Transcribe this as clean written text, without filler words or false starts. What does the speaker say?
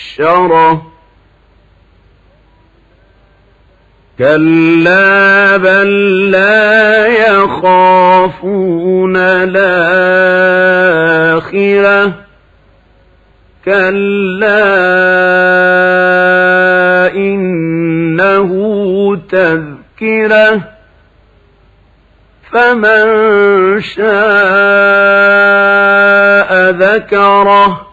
الحشرة كلا بل لا يخافون الآخرة كلا إنه تذكرة فمن شاء ذكره